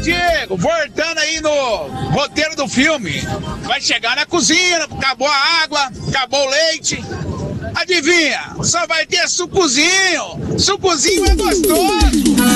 Diego, voltando aí no roteiro do filme, vai chegar na cozinha, acabou a água, acabou o leite. Adivinha? Só vai ter sucozinho. Sucozinho é gostoso.